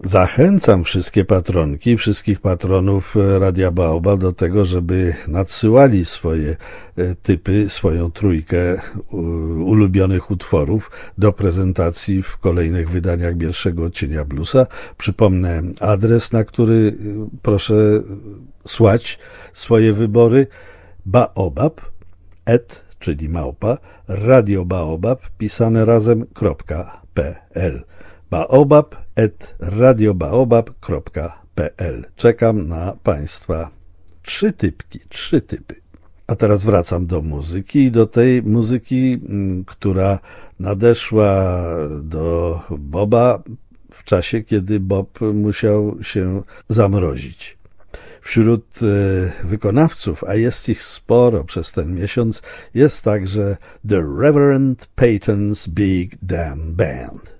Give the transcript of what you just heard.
Zachęcam wszystkie patronki i wszystkich patronów Radia Baobab do tego, żeby nadsyłali swoje typy, swoją trójkę ulubionych utworów do prezentacji w kolejnych wydaniach Bielszego Odcienia Bluesa. Przypomnę adres, na który proszę słać swoje wybory: baobab, czyli małpa, radiobaobab, pisane razem.pl. baobab@radiobaobab.pl. Czekam na Państwa trzy typy. A teraz wracam do muzyki, do tej muzyki, która nadeszła do Boba w czasie, kiedy Bob musiał się zamrozić. Wśród wykonawców, a jest ich sporo przez ten miesiąc, jest także The Reverend Peyton's Big Damn Band.